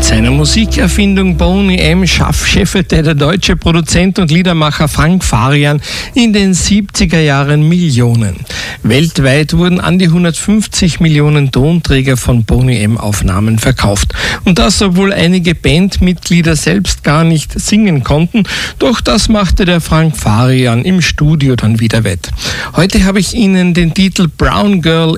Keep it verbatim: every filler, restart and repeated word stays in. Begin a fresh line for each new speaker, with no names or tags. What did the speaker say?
Mit seiner Musikerfindung Boney M. schaffte der deutsche Produzent und Liedermacher Frank Farian in den siebziger Jahren Millionen. Weltweit wurden an die hundertfünfzig Millionen Tonträger von Boney M. Aufnahmen verkauft. Und das, obwohl einige Bandmitglieder selbst gar nicht singen konnten. Doch das machte der Frank Farian im Studio dann wieder wett. Heute habe ich Ihnen den Titel Brown Girl